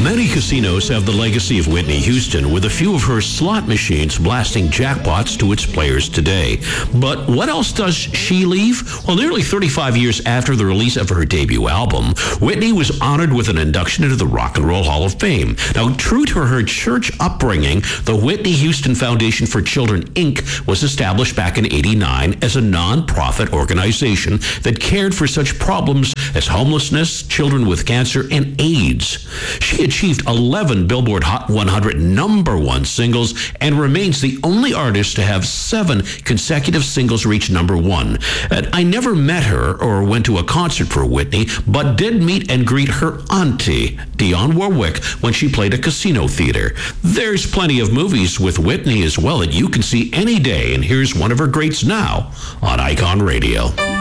Many casinos have the legacy of Whitney Houston, with a few of her slot machines blasting jackpots to its players today. But what else does she leave? Well, nearly 35 years after the release of her debut album, Whitney was honored with an induction into the Rock and Roll Hall of Fame. Now, true to her church upbringing, the Whitney Houston Foundation for Children, Inc. was established back in '89 as a non-profit organization that cared for such problems as homelessness, children with cancer, and AIDS. She achieved 11 Billboard Hot 100 #1 singles and remains the only artist to have 7 consecutive singles reach #1. I never met her or went to a concert for Whitney, but did meet and greet her auntie, Dionne Warwick, when she played a casino theater. There's plenty of movies with Whitney as well that you can see any day, and here's one of her greats now on Icon Radio.